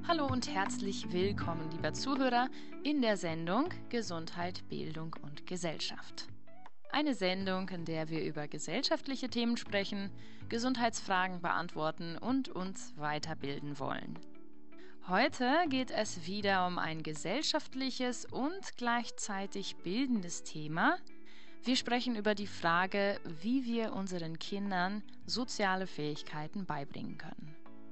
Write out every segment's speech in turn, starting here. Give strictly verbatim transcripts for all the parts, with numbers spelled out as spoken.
Hallo und herzlich willkommen, lieber Zuhörer, in der Sendung Gesundheit, Bildung und Gesellschaft. Eine Sendung, in der wir über gesellschaftliche Themen sprechen, Gesundheitsfragen beantworten und uns weiterbilden wollen. Heute geht es wieder um ein gesellschaftliches und gleichzeitig bildendes Thema. Wir sprechen über die Frage, wie wir unseren Kindern soziale Fähigkeiten beibringen können.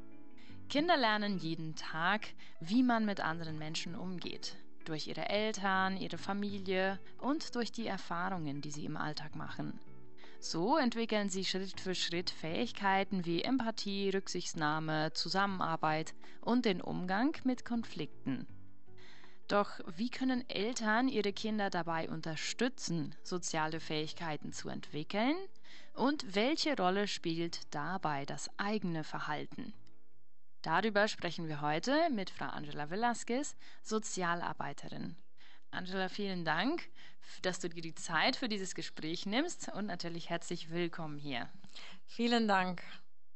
Kinder lernen jeden Tag, wie man mit anderen Menschen umgeht. Durch ihre Eltern, ihre Familie und durch die Erfahrungen, die sie im Alltag machen. So entwickeln sie Schritt für Schritt Fähigkeiten wie Empathie, Rücksichtnahme, Zusammenarbeit und den Umgang mit Konflikten. Doch wie können Eltern ihre Kinder dabei unterstützen, soziale Fähigkeiten zu entwickeln? Und welche Rolle spielt dabei das eigene Verhalten? Darüber sprechen wir heute mit Frau Angela Velasquez, Sozialarbeiterin. Angela, vielen Dank, dass du dir die Zeit für dieses Gespräch nimmst und natürlich herzlich willkommen hier. Vielen Dank.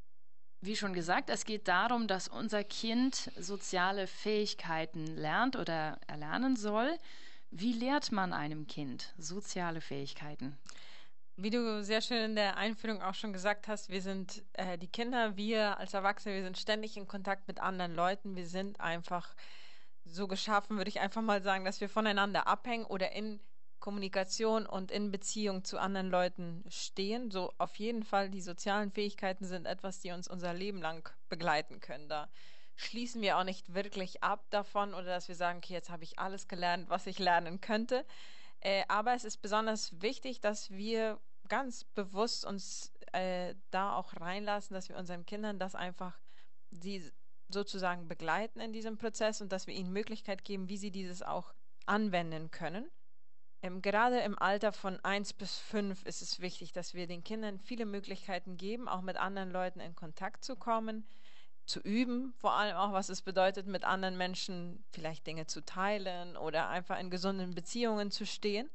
Wie schon gesagt, es geht darum, dass unser Kind soziale Fähigkeiten lernt oder erlernen soll. Wie lehrt man einem Kind soziale Fähigkeiten? Wie du sehr schön in der Einführung auch schon gesagt hast, wir sind äh, die Kinder, wir als Erwachsene, wir sind ständig in Kontakt mit anderen Leuten. Wir sind einfach so geschaffen, würde ich einfach mal sagen, dass wir voneinander abhängen oder in Kommunikation und in Beziehung zu anderen Leuten stehen. So auf jeden Fall, die sozialen Fähigkeiten sind etwas, die uns unser Leben lang begleiten können. Da schließen wir auch nicht wirklich ab davon oder dass wir sagen, okay, jetzt habe ich alles gelernt, was ich lernen könnte. Äh, aber es ist besonders wichtig, dass wir ganz bewusst uns äh, da auch reinlassen, dass wir unseren Kindern das einfach, sie sozusagen begleiten in diesem Prozess und dass wir ihnen Möglichkeit geben, wie sie dieses auch anwenden können. Ähm, gerade im Alter von eins bis fünf ist es wichtig, dass wir den Kindern viele Möglichkeiten geben, auch mit anderen Leuten in Kontakt zu kommen, zu üben, vor allem auch, was es bedeutet, mit anderen Menschen vielleicht Dinge zu teilen oder einfach in gesunden Beziehungen zu stehen.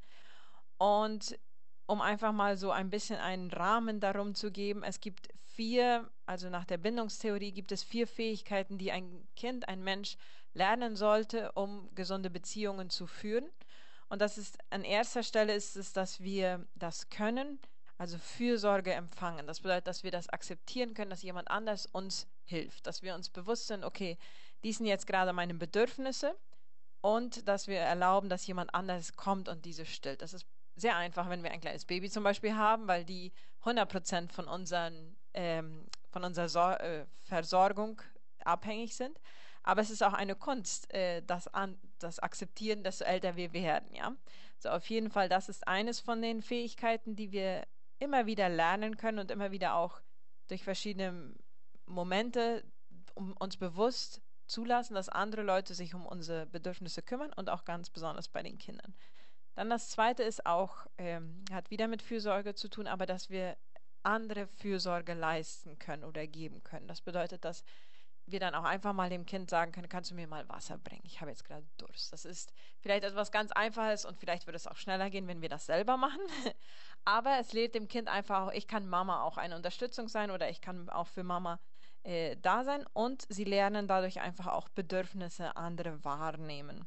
Und um einfach mal so ein bisschen einen Rahmen darum zu geben, es gibt vier, also nach der Bindungstheorie gibt es vier Fähigkeiten, die ein Kind, ein Mensch lernen sollte, um gesunde Beziehungen zu führen. Und das ist, an erster Stelle ist es, dass wir das können, also Fürsorge empfangen. Das bedeutet, dass wir das akzeptieren können, dass jemand anders uns hilft, dass wir uns bewusst sind, okay, dies sind jetzt gerade meine Bedürfnisse und dass wir erlauben, dass jemand anders kommt und diese stillt. Das ist sehr einfach, wenn wir ein kleines Baby zum Beispiel haben, weil die hundert Prozent von unseren, ähm, von unserer Sor äh, Versorgung abhängig sind. Aber es ist auch eine Kunst, äh, das, an, das Akzeptieren, desto älter wir werden, ja. So auf jeden Fall, das ist eines von den Fähigkeiten, die wir immer wieder lernen können und immer wieder auch durch verschiedene Momente um uns bewusst zulassen, dass andere Leute sich um unsere Bedürfnisse kümmern und auch ganz besonders bei den Kindern. Dann das Zweite ist auch, ähm, hat wieder mit Fürsorge zu tun, aber dass wir andere Fürsorge leisten können oder geben können. Das bedeutet, dass wir dann auch einfach mal dem Kind sagen können, kannst du mir mal Wasser bringen? Ich habe jetzt gerade Durst. Das ist vielleicht etwas ganz Einfaches und vielleicht wird es auch schneller gehen, wenn wir das selber machen. Aber es lehrt dem Kind einfach auch, ich kann Mama auch eine Unterstützung sein oder ich kann auch für Mama äh, da sein und sie lernen dadurch einfach auch Bedürfnisse andere wahrnehmen.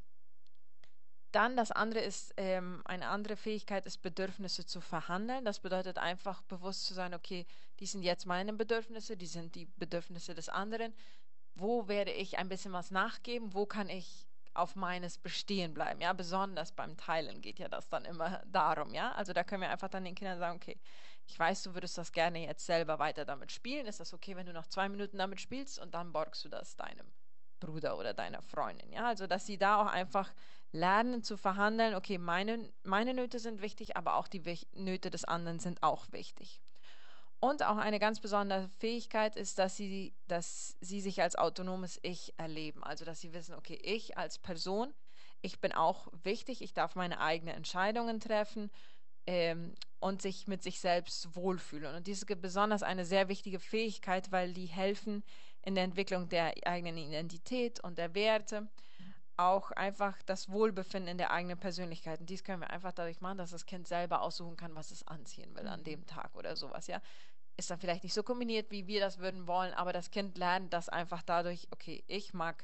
Dann das andere ist, ähm, eine andere Fähigkeit ist, Bedürfnisse zu verhandeln. Das bedeutet einfach bewusst zu sein, okay, die sind jetzt meine Bedürfnisse, die sind die Bedürfnisse des anderen. Wo werde ich ein bisschen was nachgeben? Wo kann ich auf meines bestehen bleiben? Ja, besonders beim Teilen geht ja das dann immer darum, ja. Also da können wir einfach dann den Kindern sagen, okay, ich weiß, du würdest das gerne jetzt selber weiter damit spielen. Ist das okay, wenn du noch zwei Minuten damit spielst und dann borgst du das deinem Bruder oder deiner Freundin, ja, also dass sie da auch einfach lernen zu verhandeln, okay, meine, meine Nöte sind wichtig, aber auch die Wich- Nöte des anderen sind auch wichtig. Und auch eine ganz besondere Fähigkeit ist, dass sie, dass sie sich als autonomes Ich erleben, also dass sie wissen, okay, ich als Person, ich bin auch wichtig, ich darf meine eigenen Entscheidungen treffen, ähm, und sich mit sich selbst wohlfühlen. Und dies ist besonders eine sehr wichtige Fähigkeit, weil die helfen in der Entwicklung der eigenen Identität und der Werte, auch einfach das Wohlbefinden in der eigenen Persönlichkeit. Und dies können wir einfach dadurch machen, dass das Kind selber aussuchen kann, was es anziehen will an dem Tag oder sowas, ja. Ist dann vielleicht nicht so kombiniert, wie wir das würden wollen, aber das Kind lernt das einfach dadurch, okay, ich mag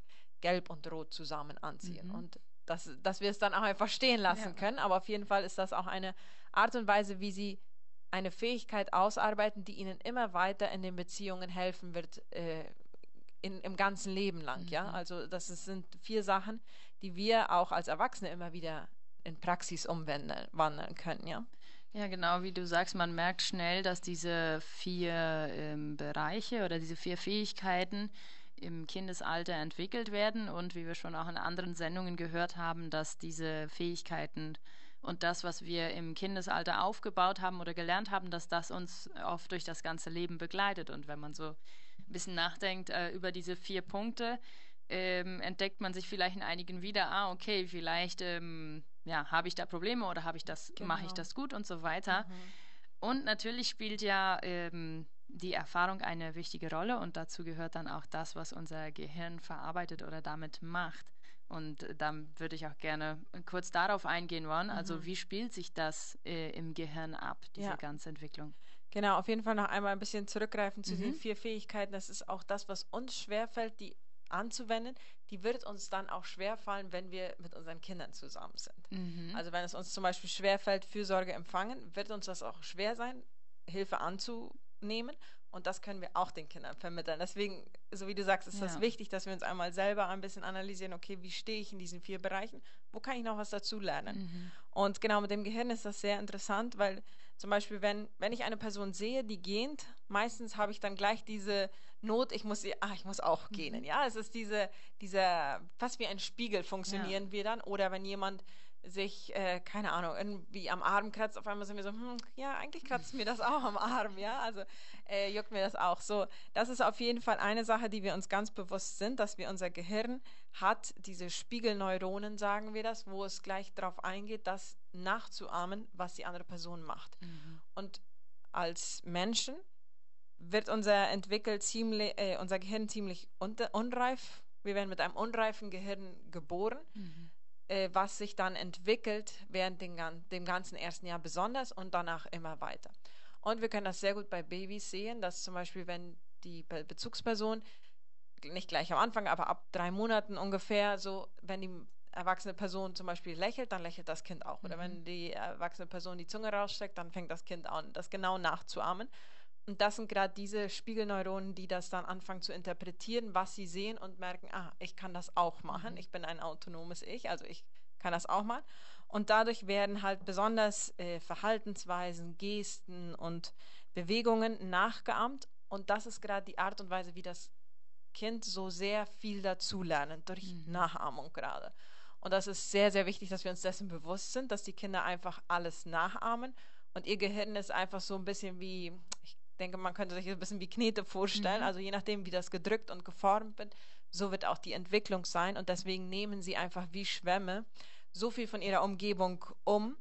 Gelb und Rot zusammen anziehen. Mhm. Und dass, dass wir es dann auch einfach stehen lassen Ja. können. Aber auf jeden Fall ist das auch eine Art und Weise, wie sie eine Fähigkeit ausarbeiten, die ihnen immer weiter in den Beziehungen helfen wird, äh, in, im ganzen Leben lang. Mhm. Ja? Also das ist, sind vier Sachen, die wir auch als Erwachsene immer wieder in Praxis umwandeln wandeln können. Ja? Ja, genau, wie du sagst, man merkt schnell, dass diese vier ähm, Bereiche oder diese vier Fähigkeiten im Kindesalter entwickelt werden und wie wir schon auch in anderen Sendungen gehört haben, dass diese Fähigkeiten und das, was wir im Kindesalter aufgebaut haben oder gelernt haben, dass das uns oft durch das ganze Leben begleitet. Und wenn man so ein bisschen nachdenkt äh, über diese vier Punkte, ähm, entdeckt man sich vielleicht in einigen wieder, ah, okay, vielleicht ähm, ja, habe ich da Probleme oder habe ich das, Genau. mache ich das gut und so weiter. Mhm. Und natürlich spielt ja ähm, die Erfahrung eine wichtige Rolle und dazu gehört dann auch das, was unser Gehirn verarbeitet oder damit macht. Und äh, dann würde ich auch gerne kurz darauf eingehen wollen. Also Mhm. wie spielt sich das äh, im Gehirn ab, diese Ja. ganze Entwicklung? Genau, auf jeden Fall noch einmal ein bisschen zurückgreifen zu Mhm. den vier Fähigkeiten. Das ist auch das, was uns schwerfällt, die anzuwenden. Die wird uns dann auch schwerfallen, wenn wir mit unseren Kindern zusammen sind. Mhm. Also wenn es uns zum Beispiel schwerfällt, Fürsorge empfangen, wird uns das auch schwer sein, Hilfe anzunehmen. Und das können wir auch den Kindern vermitteln. Deswegen, so wie du sagst, ist das Ja. wichtig, dass wir uns einmal selber ein bisschen analysieren, okay, wie stehe ich in diesen vier Bereichen? Wo kann ich noch was dazu lernen? Mhm. Und genau mit dem Gehirn ist das sehr interessant, weil zum Beispiel, wenn, wenn ich eine Person sehe, die gähnt, meistens habe ich dann gleich diese Not, ich muss, ah, ich muss auch Mhm. gähnen. Ja, es ist diese, dieser, fast wie ein Spiegel funktionieren wir dann. Oder wenn jemand sich, äh, keine Ahnung, irgendwie am Arm kratzt, auf einmal sind wir so, hm, ja, eigentlich kratzt mir das auch am Arm, ja, also äh, juckt mir das auch so. Das ist auf jeden Fall eine Sache, die wir uns ganz bewusst sind, dass wir unser Gehirn hat diese Spiegelneuronen, sagen wir das, wo es gleich darauf eingeht, das nachzuahmen, was die andere Person macht. Mhm. Und als Menschen wird unser entwickelt ziemlich, äh, unser Gehirn ziemlich unter, unreif. Wir werden mit einem unreifen Gehirn geboren, Mhm. äh, was sich dann entwickelt während den, dem ganzen ersten Jahr besonders und danach immer weiter. Und wir können das sehr gut bei Babys sehen, dass zum Beispiel, wenn die Be Bezugsperson nicht gleich am Anfang, aber ab drei Monaten ungefähr, so, wenn die erwachsene Person zum Beispiel lächelt, dann lächelt das Kind auch. Oder Mhm. wenn die erwachsene Person die Zunge rausstreckt, dann fängt das Kind an, das genau nachzuahmen. Und das sind gerade diese Spiegelneuronen, die das dann anfangen zu interpretieren, was sie sehen und merken, ah, ich kann das auch machen. Mhm. Ich bin ein autonomes Ich, also ich kann das auch machen. Und dadurch werden halt besonders äh, Verhaltensweisen, Gesten und Bewegungen nachgeahmt. Und das ist gerade die Art und Weise, wie das Kind so sehr viel dazulernen, durch Mhm. Nachahmung gerade. Und das ist sehr, sehr wichtig, dass wir uns dessen bewusst sind, dass die Kinder einfach alles nachahmen. Und ihr Gehirn ist einfach so ein bisschen wie, ich denke, man könnte sich ein bisschen wie Knete vorstellen. Mhm. Also je nachdem, wie das gedrückt und geformt wird, so wird auch die Entwicklung sein. Und deswegen nehmen sie einfach wie Schwämme so viel von ihrer Umgebung um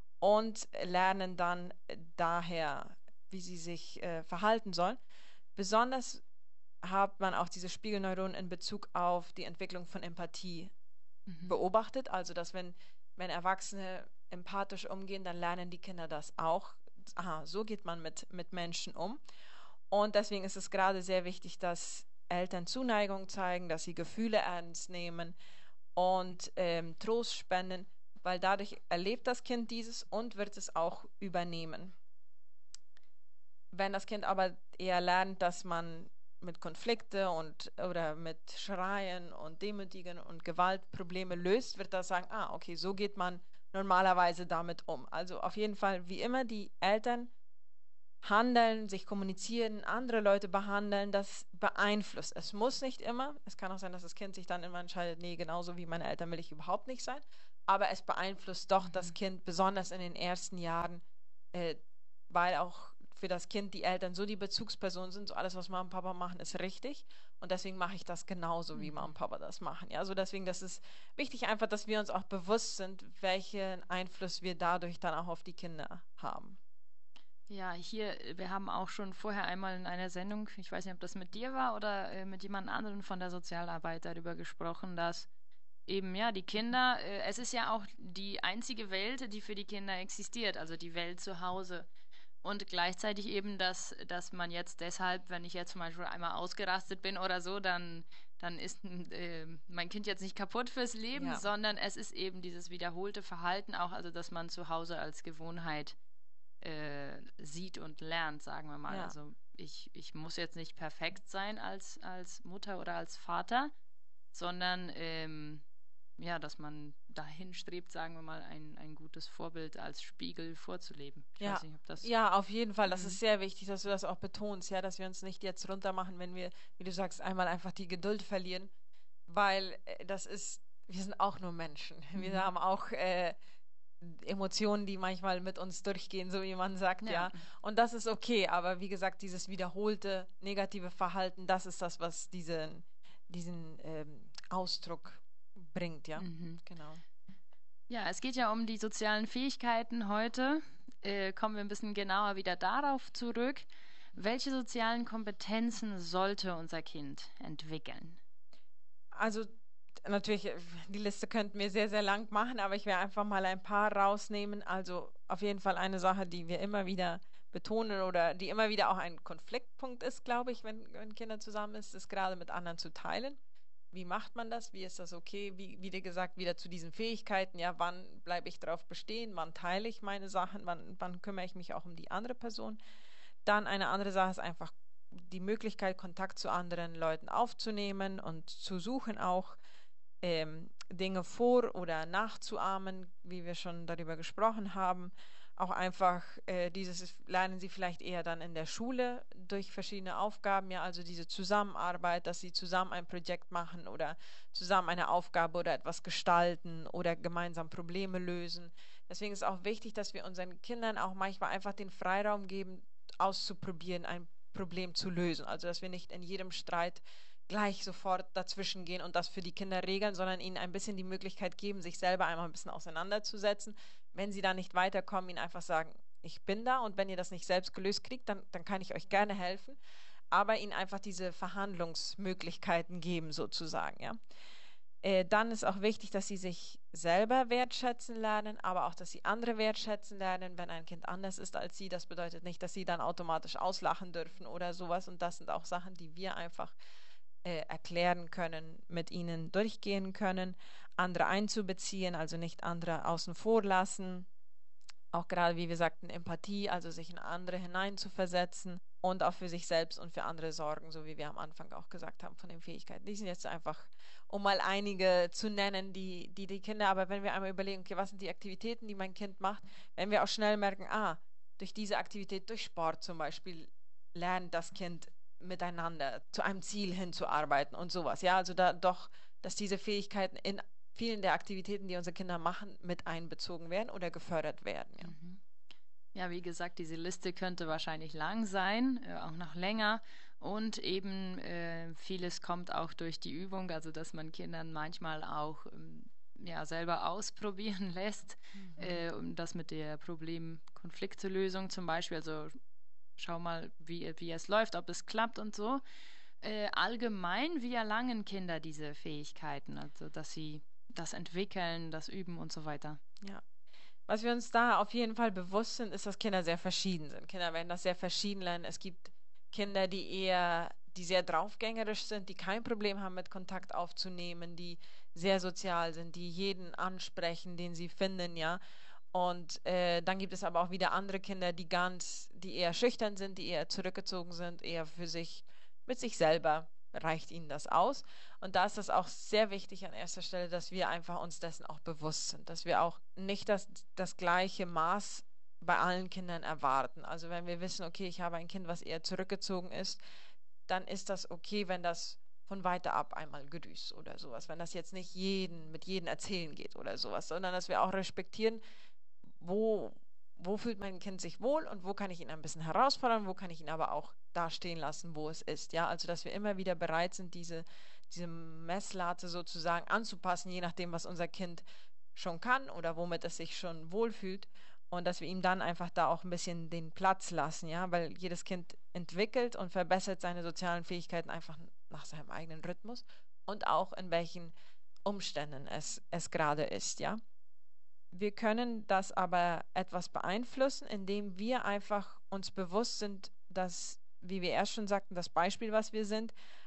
und lernen dann daher, wie sie sich äh, verhalten sollen. Besonders hat man auch diese Spiegelneuronen in Bezug auf die Entwicklung von Empathie Mhm. beobachtet. Also, dass wenn, wenn Erwachsene empathisch umgehen, dann lernen die Kinder das auch. Aha, so geht man mit, mit Menschen um. Und deswegen ist es gerade sehr wichtig, dass Eltern Zuneigung zeigen, dass sie Gefühle ernst nehmen und ähm, Trost spenden, weil dadurch erlebt das Kind dieses und wird es auch übernehmen. Wenn das Kind aber eher lernt, dass man mit Konflikte und oder mit Schreien und Demütigen und Gewalt Probleme löst, wird das sagen, ah, okay, so geht man normalerweise damit um. Also auf jeden Fall, wie immer, die Eltern handeln, sich kommunizieren, andere Leute behandeln, das beeinflusst. Es muss nicht immer, es kann auch sein, dass das Kind sich dann immer entscheidet, nee, genauso wie meine Eltern will ich überhaupt nicht sein, aber es beeinflusst doch Mhm. das Kind, besonders in den ersten Jahren, äh, weil auch für das Kind die Eltern so die Bezugspersonen sind, so alles, was Mama und Papa machen, ist richtig. Und deswegen mache ich das genauso, wie Mama und Papa das machen. Ja, also deswegen, das ist wichtig einfach, dass wir uns auch bewusst sind, welchen Einfluss wir dadurch dann auch auf die Kinder haben. Ja, hier, wir haben auch schon vorher einmal in einer Sendung, ich weiß nicht, ob das mit dir war oder äh, mit jemand anderem von der Sozialarbeit darüber gesprochen, dass eben ja die Kinder, äh, es ist ja auch die einzige Welt, die für die Kinder existiert, also die Welt zu Hause. Und gleichzeitig eben, dass, dass man jetzt deshalb, wenn ich jetzt zum Beispiel einmal ausgerastet bin oder so, dann, dann ist äh, mein Kind jetzt nicht kaputt fürs Leben, Ja. sondern es ist eben dieses wiederholte Verhalten auch, also dass man zu Hause als Gewohnheit äh, sieht und lernt, sagen wir mal. Ja. Also ich, ich muss jetzt nicht perfekt sein als, als Mutter oder als Vater, sondern ähm, ja, dass man dahin strebt, sagen wir mal, ein, ein gutes Vorbild als Spiegel vorzuleben. Ich Ja, weiß nicht, ob das. ja, auf jeden Fall. Das Mhm. ist sehr wichtig, dass du das auch betonst, ja, dass wir uns nicht jetzt runter machen, wenn wir, wie du sagst, einmal einfach die Geduld verlieren, weil äh, das ist, wir sind auch nur Menschen. Wir Mhm. haben auch äh, Emotionen, die manchmal mit uns durchgehen, so wie man sagt, ja. Ja. Und das ist okay, aber wie gesagt, dieses wiederholte negative Verhalten, das ist das, was diesen, diesen ähm, Ausdruck bringt, ja. Mhm. Genau. Ja, es geht ja um die sozialen Fähigkeiten heute. Äh, kommen wir ein bisschen genauer wieder darauf zurück. Welche sozialen Kompetenzen sollte unser Kind entwickeln? Also natürlich, äh, die Liste könnten wir sehr, sehr lang machen, aber ich werde einfach mal ein paar rausnehmen. Also auf jeden Fall eine Sache, die wir immer wieder betonen oder die immer wieder auch ein Konfliktpunkt ist, glaube ich, wenn, wenn Kinder zusammen ist, ist gerade mit anderen zu teilen. Wie macht man das? Wie ist das okay? Wie, wie gesagt, wieder zu diesen Fähigkeiten. Ja, wann bleibe ich drauf bestehen? Wann teile ich meine Sachen? Wann, wann kümmere ich mich auch um die andere Person? Dann eine andere Sache ist einfach die Möglichkeit, Kontakt zu anderen Leuten aufzunehmen und zu suchen auch ähm, Dinge vor- oder nachzuahmen, wie wir schon darüber gesprochen haben. Auch einfach äh, dieses lernen sie vielleicht eher dann in der Schule durch verschiedene Aufgaben, ja, also diese Zusammenarbeit, dass sie zusammen ein Projekt machen oder zusammen eine Aufgabe oder etwas gestalten oder gemeinsam Probleme lösen. Deswegen ist auch wichtig, dass wir unseren Kindern auch manchmal einfach den Freiraum geben, auszuprobieren, ein Problem zu lösen. Also dass wir nicht in jedem Streit gleich sofort dazwischen gehen und das für die Kinder regeln, sondern ihnen ein bisschen die Möglichkeit geben, sich selber einmal ein bisschen auseinanderzusetzen. Wenn sie da nicht weiterkommen, ihnen einfach sagen, ich bin da und wenn ihr das nicht selbst gelöst kriegt, dann, dann kann ich euch gerne helfen, aber ihnen einfach diese Verhandlungsmöglichkeiten geben sozusagen, ja. Äh, dann ist auch wichtig, dass sie sich selber wertschätzen lernen, aber auch, dass sie andere wertschätzen lernen, wenn ein Kind anders ist als sie. Das bedeutet nicht, dass sie dann automatisch auslachen dürfen oder sowas. Und das sind auch Sachen, die wir einfach äh, erklären können, mit ihnen durchgehen können, andere einzubeziehen, also nicht andere außen vor lassen. Auch gerade, wie wir sagten, Empathie, also sich in andere hineinzuversetzen und auch für sich selbst und für andere sorgen, so wie wir am Anfang auch gesagt haben von den Fähigkeiten. Die sind jetzt einfach, um mal einige zu nennen, die, die die Kinder, aber wenn wir einmal überlegen, okay, was sind die Aktivitäten, die mein Kind macht, wenn wir auch schnell merken, ah, durch diese Aktivität, durch Sport zum Beispiel, lernt das Kind miteinander zu einem Ziel hinzuarbeiten und sowas. Ja, also da doch, dass diese Fähigkeiten in vielen der Aktivitäten, die unsere Kinder machen, mit einbezogen werden oder gefördert werden. Ja, Mhm. Ja, wie gesagt, diese Liste könnte wahrscheinlich lang sein, äh, auch noch länger. Und eben äh, vieles kommt auch durch die Übung, also dass man Kindern manchmal auch ähm, ja, selber ausprobieren lässt, mhm. äh, um das mit der Problem-Konflikte-Lösung zum Beispiel, also schau mal, wie, wie es läuft, ob es klappt und so. Äh, allgemein, wie erlangen Kinder diese Fähigkeiten, also dass sie das entwickeln, das üben und so weiter. Ja. Was wir uns da auf jeden Fall bewusst sind, ist, dass Kinder sehr verschieden sind. Kinder werden das sehr verschieden lernen. Es gibt Kinder, die eher, die sehr draufgängerisch sind, die kein Problem haben, mit Kontakt aufzunehmen, die sehr sozial sind, die jeden ansprechen, den sie finden, ja. Und äh, dann gibt es aber auch wieder andere Kinder, die ganz, die eher schüchtern sind, die eher zurückgezogen sind, eher für sich, mit sich selber reicht ihnen das aus. Und da ist es auch sehr wichtig an erster Stelle, dass wir einfach uns dessen auch bewusst sind, dass wir auch nicht das, das gleiche Maß bei allen Kindern erwarten. Also wenn wir wissen, okay, ich habe ein Kind, was eher zurückgezogen ist, dann ist das okay, wenn das von weiter ab einmal grüßt oder sowas. Wenn das jetzt nicht jeden, mit jedem erzählen geht oder sowas, sondern dass wir auch respektieren, wo, wo fühlt mein Kind sich wohl und wo kann ich ihn ein bisschen herausfordern, wo kann ich ihn aber auch da stehen lassen, wo es ist. Ja, also dass wir immer wieder bereit sind, diese, diese Messlatte sozusagen anzupassen, je nachdem, was unser Kind schon kann oder womit es sich schon wohlfühlt. Und dass wir ihm dann einfach da auch ein bisschen den Platz lassen, ja, weil jedes Kind entwickelt und verbessert seine sozialen Fähigkeiten einfach nach seinem eigenen Rhythmus und auch in welchen Umständen es, es gerade ist, ja. Wir können das aber etwas beeinflussen, indem wir einfach uns bewusst sind, dass, wie wir erst schon sagten, das Beispiel, was wir sind,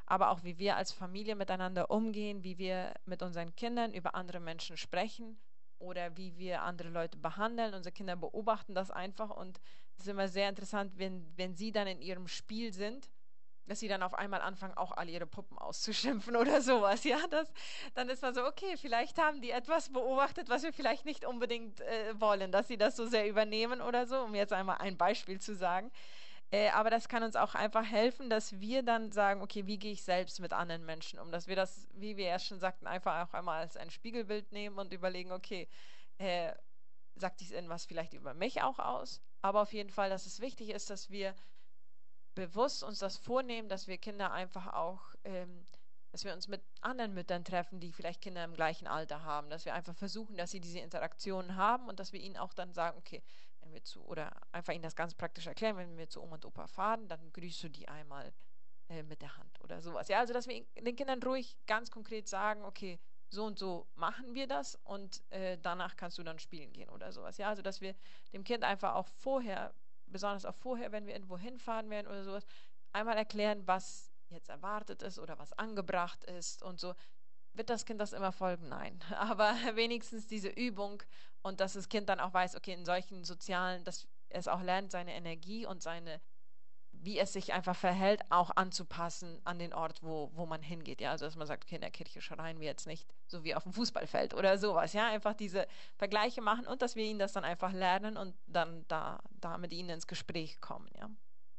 aber auch wie wir als Familie miteinander umgehen, wie wir mit unseren Kindern über andere Menschen sprechen oder wie wir andere Leute behandeln. Unsere Kinder beobachten das einfach und es ist immer sehr interessant, wenn, wenn sie dann in ihrem Spiel sind, dass sie dann auf einmal anfangen, auch alle ihre Puppen auszuschimpfen oder sowas, ja, das, dann ist man so, okay, vielleicht haben die etwas beobachtet, was wir vielleicht nicht unbedingt äh, wollen, dass sie das so sehr übernehmen oder so, um jetzt einmal ein Beispiel zu sagen. Äh, aber das kann uns auch einfach helfen, dass wir dann sagen, okay, wie gehe ich selbst mit anderen Menschen um? Dass wir das, wie wir ja schon sagten, einfach auch einmal als ein Spiegelbild nehmen und überlegen, okay, äh, sagt dies irgendwas vielleicht über mich auch aus? Aber auf jeden Fall, dass es wichtig ist, dass wir bewusst uns das vornehmen, dass wir Kinder einfach auch, ähm, dass wir uns mit anderen Müttern treffen, die vielleicht Kinder im gleichen Alter haben, dass wir einfach versuchen, dass sie diese Interaktionen haben und dass wir ihnen auch dann sagen, okay, wenn wir zu, oder einfach ihnen das ganz praktisch erklären, wenn wir zu Oma und Opa fahren, dann grüßt du die einmal äh, mit der Hand oder sowas. Ja, also dass wir den Kindern ruhig ganz konkret sagen, okay, so und so machen wir das und äh, danach kannst du dann spielen gehen oder sowas. Ja, also dass wir dem Kind einfach auch vorher, besonders auch vorher, wenn wir irgendwo hinfahren werden oder sowas, einmal erklären, was jetzt erwartet ist oder was angebracht ist und so. Wird das Kind das immer folgen? Nein. Aber wenigstens diese Übung und dass das Kind dann auch weiß, okay, in solchen sozialen, dass es auch lernt, seine Energie und seine, wie es sich einfach verhält, auch anzupassen an den Ort, wo, wo man hingeht. Ja, also dass man sagt, okay, in der Kirche schreien wir jetzt nicht, so wie auf dem Fußballfeld oder sowas. Ja, einfach diese Vergleiche machen und dass wir ihnen das dann einfach lernen und dann da, da mit ihnen ins Gespräch kommen. Ja.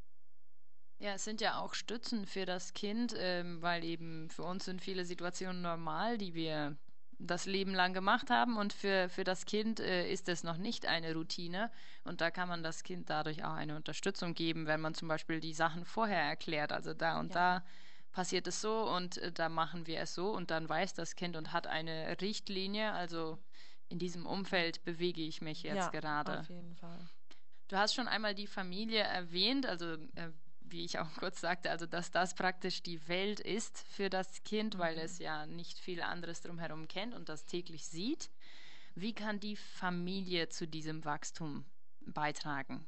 Ja, es sind ja auch Stützen für das Kind, ähm, weil eben für uns sind viele Situationen normal, die wir das Leben lang gemacht haben und für, für das Kind äh, ist es noch nicht eine Routine und da kann man das Kind dadurch auch eine Unterstützung geben, wenn man zum Beispiel die Sachen vorher erklärt, also da und Ja. da passiert es so und äh, da machen wir es so und dann weiß das Kind und hat eine Richtlinie, also in diesem Umfeld bewege ich mich jetzt Ja, gerade. auf jeden Fall. Du hast schon einmal die Familie erwähnt, also äh, wie ich auch kurz sagte, also dass das praktisch die Welt ist für das Kind, weil es Mhm. ja nicht viel anderes drumherum kennt und das täglich sieht. Wie kann die Familie zu diesem Wachstum beitragen?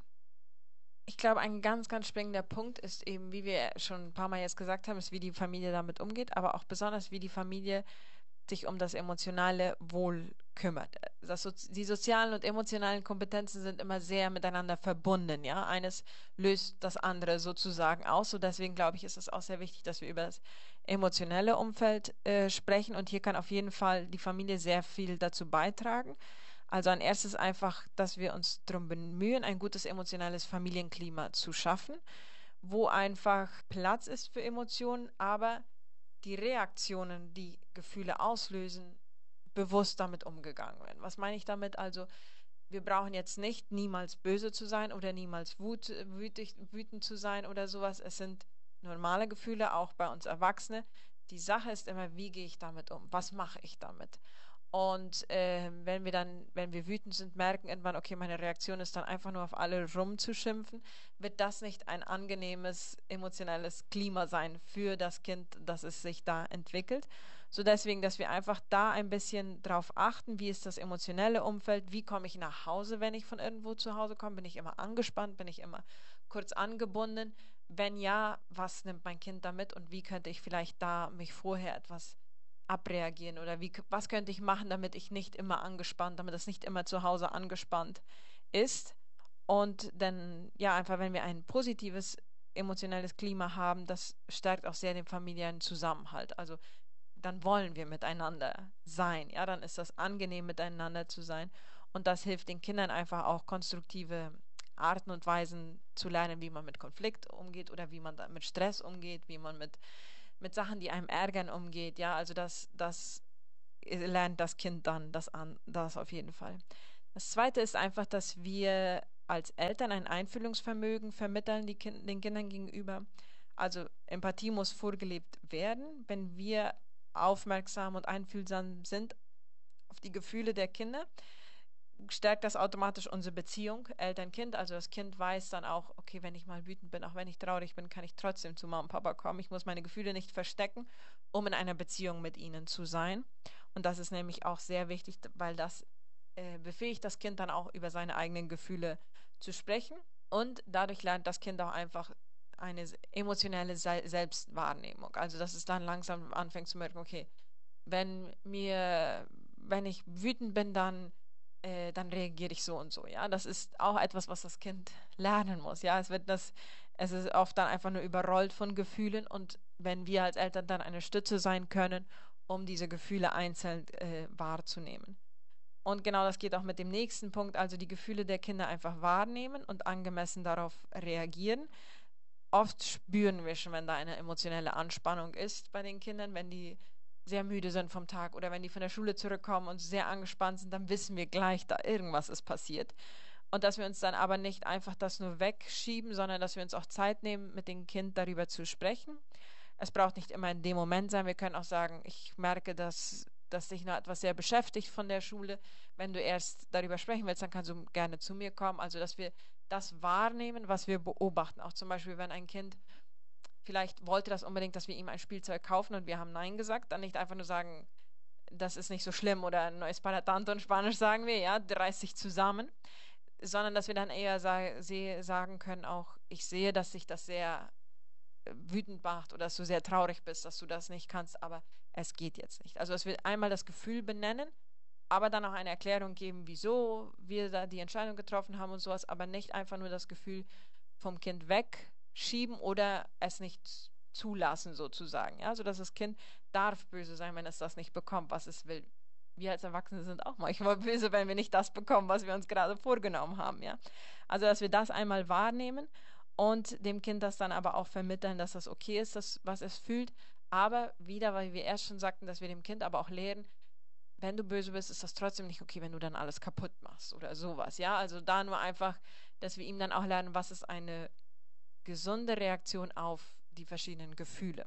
Ich glaube, ein ganz, ganz springender Punkt ist eben, wie wir schon ein paar Mal jetzt gesagt haben, ist, wie die Familie damit umgeht, aber auch besonders, wie die Familie sich um das emotionale Wohl kümmert. Das, so, die sozialen und emotionalen Kompetenzen sind immer sehr miteinander verbunden, ja. Eines löst das andere sozusagen aus. Und deswegen glaube ich, ist es auch sehr wichtig, dass wir über das emotionelle Umfeld äh, sprechen. Und hier kann auf jeden Fall die Familie sehr viel dazu beitragen. Also ein erstes einfach, dass wir uns darum bemühen, ein gutes emotionales Familienklima zu schaffen, wo einfach Platz ist für Emotionen, aber die Reaktionen, die Gefühle auslösen, bewusst damit umgegangen werden. Was meine ich damit? Also, wir brauchen jetzt nicht niemals böse zu sein oder niemals wut, wütig, wütend zu sein oder sowas. Es sind normale Gefühle, auch bei uns Erwachsene. Die Sache ist immer, wie gehe ich damit um? Was mache ich damit? Und äh, wenn wir dann, wenn wir wütend sind, merken irgendwann, okay, meine Reaktion ist dann einfach nur auf alle rumzuschimpfen, wird das nicht ein angenehmes emotionales Klima sein für das Kind, dass es sich da entwickelt. So deswegen, dass wir einfach da ein bisschen drauf achten, wie ist das emotionelle Umfeld, wie komme ich nach Hause, wenn ich von irgendwo zu Hause komme, bin ich immer angespannt, bin ich immer kurz angebunden. Wenn ja, was nimmt mein Kind damit und wie könnte ich vielleicht da mich vorher etwas abreagieren oder wie, was könnte ich machen, damit ich nicht immer angespannt, damit es nicht immer zu Hause angespannt ist. Und dann, ja, einfach, wenn wir ein positives emotionales Klima haben, das stärkt auch sehr den familiären Zusammenhalt. Also dann wollen wir miteinander sein. Ja, dann ist das angenehm, miteinander zu sein. Und das hilft den Kindern einfach auch konstruktive Arten und Weisen zu lernen, wie man mit Konflikt umgeht oder wie man da mit Stress umgeht, wie man mit mit Sachen, die einem ärgern, umgeht. Ja, also das, das lernt das Kind dann das an, das auf jeden Fall. Das Zweite ist einfach, dass wir als Eltern ein Einfühlungsvermögen vermitteln die kind, den Kindern gegenüber. Also Empathie muss vorgelebt werden. Wenn wir aufmerksam und einfühlsam sind auf die Gefühle der Kinder, stärkt das automatisch unsere Beziehung Eltern-Kind. Also das Kind weiß dann auch, okay, wenn ich mal wütend bin, auch wenn ich traurig bin, kann ich trotzdem zu Mama und Papa kommen. Ich muss meine Gefühle nicht verstecken, um in einer Beziehung mit ihnen zu sein. Und das ist nämlich auch sehr wichtig, weil das äh, befähigt das Kind dann auch über seine eigenen Gefühle zu sprechen. Und dadurch lernt das Kind auch einfach eine emotionelle Se Selbstwahrnehmung. Also dass es dann langsam anfängt zu merken, okay, wenn mir, wenn ich wütend bin, dann, äh, dann reagiere ich so und so. Ja, das ist auch etwas, was das Kind lernen muss. Ja, es wird das, es ist oft dann einfach nur überrollt von Gefühlen und wenn wir als Eltern dann eine Stütze sein können, um diese Gefühle einzeln äh, wahrzunehmen. Und genau das geht auch mit dem nächsten Punkt, also die Gefühle der Kinder einfach wahrnehmen und angemessen darauf reagieren. Oft spüren wir schon, wenn da eine emotionelle Anspannung ist bei den Kindern, wenn die sehr müde sind vom Tag oder wenn die von der Schule zurückkommen und sehr angespannt sind, dann wissen wir gleich, da irgendwas ist passiert. Und dass wir uns dann aber nicht einfach das nur wegschieben, sondern dass wir uns auch Zeit nehmen, mit dem Kind darüber zu sprechen. Es braucht nicht immer in dem Moment sein. Wir können auch sagen, ich merke, dass, dass dich noch etwas sehr beschäftigt von der Schule. Wenn du erst darüber sprechen willst, dann kannst du gerne zu mir kommen. Also, dass wir das wahrnehmen, was wir beobachten. Auch zum Beispiel, wenn ein Kind vielleicht wollte das unbedingt, dass wir ihm ein Spielzeug kaufen und wir haben Nein gesagt, dann nicht einfach nur sagen, das ist nicht so schlimm oder no es para tanto in Spanisch sagen wir, ja, reiß dich zusammen, sondern dass wir dann eher sa sagen können auch, ich sehe, dass sich das sehr wütend macht oder dass du sehr traurig bist, dass du das nicht kannst, aber es geht jetzt nicht. Also dass wir einmal das Gefühl benennen, aber dann auch eine Erklärung geben, wieso wir da die Entscheidung getroffen haben und sowas, aber nicht einfach nur das Gefühl vom Kind wegschieben oder es nicht zulassen sozusagen. Ja, also dass das Kind darf böse sein, wenn es das nicht bekommt, was es will. Wir als Erwachsene sind auch manchmal böse, wenn wir nicht das bekommen, was wir uns gerade vorgenommen haben. Ja, also dass wir das einmal wahrnehmen und dem Kind das dann aber auch vermitteln, dass das okay ist, das, was es fühlt. Aber wieder, weil wir erst schon sagten, dass wir dem Kind aber auch lehren, wenn du böse bist, ist das trotzdem nicht okay, wenn du dann alles kaputt machst oder sowas. Ja, also da nur einfach, dass wir ihm dann auch lernen, was ist eine gesunde Reaktion auf die verschiedenen Gefühle.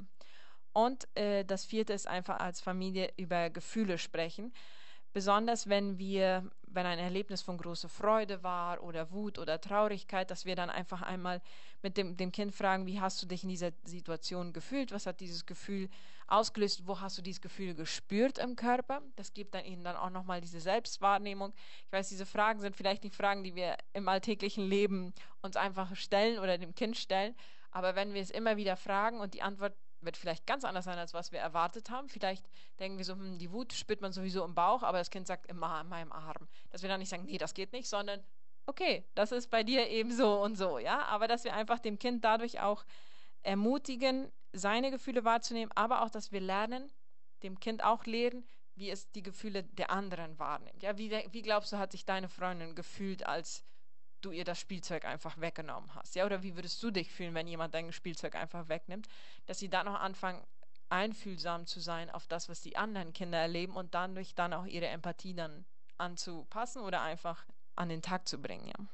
Und äh, das vierte ist einfach als Familie über Gefühle sprechen. Besonders wenn wir, wenn ein Erlebnis von großer Freude war oder Wut oder Traurigkeit, dass wir dann einfach einmal mit dem, dem Kind fragen, wie hast du dich in dieser Situation gefühlt? Was hat dieses Gefühl ausgelöst? Wo hast du dieses Gefühl gespürt im Körper? Das gibt dann ihnen dann auch nochmal diese Selbstwahrnehmung. Ich weiß, diese Fragen sind vielleicht nicht Fragen, die wir im alltäglichen Leben uns einfach stellen oder dem Kind stellen. Aber wenn wir es immer wieder fragen und die Antwort wird vielleicht ganz anders sein, als was wir erwartet haben. Vielleicht denken wir so, hm, die Wut spürt man sowieso im Bauch, aber das Kind sagt immer in meinem Arm. Dass wir dann nicht sagen, nee, das geht nicht, sondern okay, das ist bei dir eben so und so, ja. Aber dass wir einfach dem Kind dadurch auch ermutigen, seine Gefühle wahrzunehmen, aber auch, dass wir lernen, dem Kind auch lehren, wie es die Gefühle der anderen wahrnimmt. Ja, wie, wie glaubst du, hat sich deine Freundin gefühlt, als du ihr das Spielzeug einfach weggenommen hast? Ja, oder wie würdest du dich fühlen, wenn jemand dein Spielzeug einfach wegnimmt? Dass sie dann noch anfangen, einfühlsam zu sein auf das, was die anderen Kinder erleben und dadurch dann auch ihre Empathie dann anzupassen oder einfach an den Tag zu bringen, ja.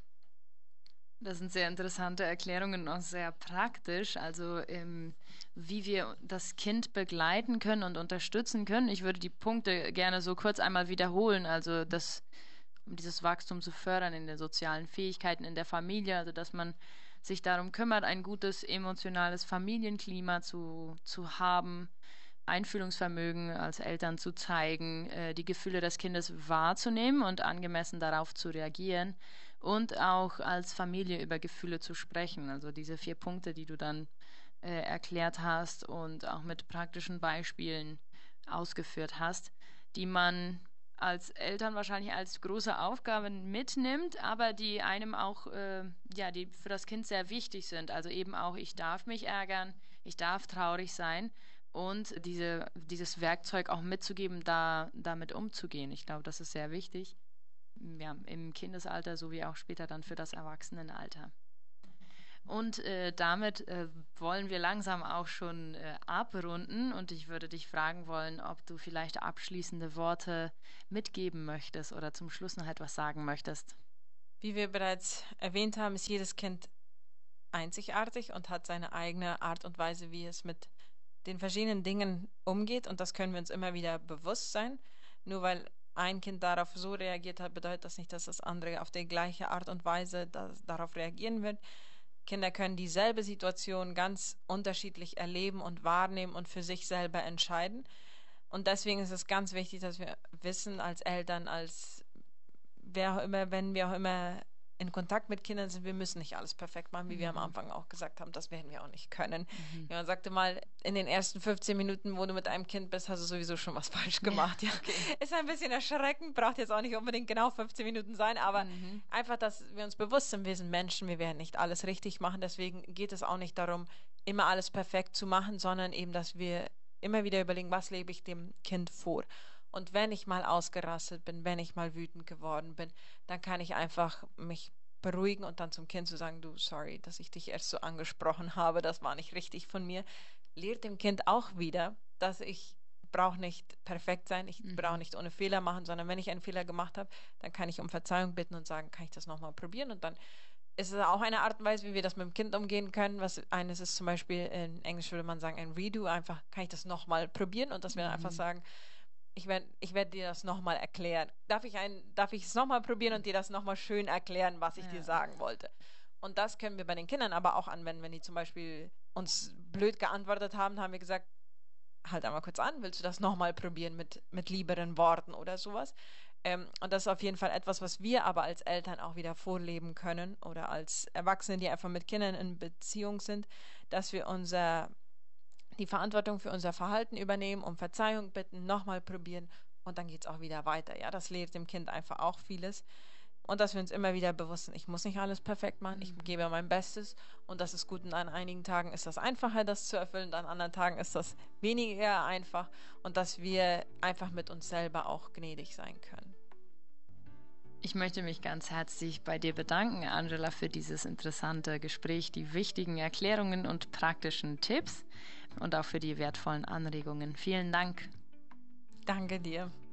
Das sind sehr interessante Erklärungen und auch sehr praktisch, also ähm, wie wir das Kind begleiten können und unterstützen können. Ich würde die Punkte gerne so kurz einmal wiederholen, also das, um dieses Wachstum zu fördern in den sozialen Fähigkeiten in der Familie, also dass man sich darum kümmert, ein gutes emotionales Familienklima zu, zu haben, Einfühlungsvermögen als Eltern zu zeigen, äh, die Gefühle des Kindes wahrzunehmen und angemessen darauf zu reagieren und auch als Familie über Gefühle zu sprechen. Also diese vier Punkte, die du dann äh, erklärt hast und auch mit praktischen Beispielen ausgeführt hast, die man als Eltern wahrscheinlich als große Aufgabe mitnimmt, aber die einem auch, äh, ja, die für das Kind sehr wichtig sind. Also eben auch, ich darf mich ärgern, ich darf traurig sein und diese, dieses Werkzeug auch mitzugeben, da damit umzugehen. Ich glaube, das ist sehr wichtig, ja, im Kindesalter sowie auch später dann für das Erwachsenenalter. Und äh, damit äh, wollen wir langsam auch schon äh, abrunden und ich würde dich fragen wollen, ob du vielleicht abschließende Worte mitgeben möchtest oder zum Schluss noch etwas sagen möchtest. Wie wir bereits erwähnt haben, ist jedes Kind einzigartig und hat seine eigene Art und Weise, wie es mit den verschiedenen Dingen umgeht und das können wir uns immer wieder bewusst sein. Nur weil ein Kind darauf so reagiert hat, bedeutet das nicht, dass das andere auf die gleiche Art und Weise das, darauf reagieren wird. Kinder können dieselbe Situation ganz unterschiedlich erleben und wahrnehmen und für sich selber entscheiden. Und deswegen ist es ganz wichtig, dass wir wissen als Eltern, als wer auch immer, wenn wir auch immer in Kontakt mit Kindern sind, wir müssen nicht alles perfekt machen, wie mhm. wir am Anfang auch gesagt haben, das werden wir auch nicht können. Mhm. Jemand sagte mal, in den ersten fünfzehn Minuten, wo du mit einem Kind bist, hast du sowieso schon was falsch gemacht. Ja, okay. Ist ein bisschen erschreckend, braucht jetzt auch nicht unbedingt genau fünfzehn Minuten sein, aber mhm. einfach, dass wir uns bewusst sind, wir sind Menschen, wir werden nicht alles richtig machen, deswegen geht es auch nicht darum, immer alles perfekt zu machen, sondern eben, dass wir immer wieder überlegen, was lebe ich dem Kind vor. Und wenn ich mal ausgerastet bin, wenn ich mal wütend geworden bin, dann kann ich einfach mich beruhigen und dann zum Kind zu sagen, du, sorry, dass ich dich erst so angesprochen habe, das war nicht richtig von mir. Lehrt dem Kind auch wieder, dass ich brauche nicht perfekt sein, ich mhm. brauche nicht ohne Fehler machen, sondern wenn ich einen Fehler gemacht habe, dann kann ich um Verzeihung bitten und sagen, kann ich das nochmal probieren? Und dann ist es auch eine Art und Weise, wie wir das mit dem Kind umgehen können. Was eines ist zum Beispiel, in Englisch würde man sagen, ein Redo, einfach kann ich das nochmal probieren und dass wir mhm. einfach sagen, ich werde ich werd dir das nochmal erklären. Darf ich ein, darf ich es nochmal probieren und dir das nochmal schön erklären, was ich ja. dir sagen wollte? Und das können wir bei den Kindern aber auch anwenden, wenn die zum Beispiel uns blöd geantwortet haben, haben wir gesagt, halt einmal kurz an, willst du das nochmal probieren mit, mit lieberen Worten oder sowas? Ähm, und das ist auf jeden Fall etwas, was wir aber als Eltern auch wieder vorleben können oder als Erwachsene, die einfach mit Kindern in Beziehung sind, dass wir unser die Verantwortung für unser Verhalten übernehmen, um Verzeihung bitten, nochmal probieren und dann geht es auch wieder weiter. Ja, das lehrt dem Kind einfach auch vieles. Und dass wir uns immer wieder bewusst sind, ich muss nicht alles perfekt machen, ich gebe mein Bestes und das ist gut. Und an einigen Tagen ist das einfacher, das zu erfüllen, und an anderen Tagen ist das weniger einfach und dass wir einfach mit uns selber auch gnädig sein können. Ich möchte mich ganz herzlich bei dir bedanken, Angela, für dieses interessante Gespräch, die wichtigen Erklärungen und praktischen Tipps und auch für die wertvollen Anregungen. Vielen Dank. Danke dir.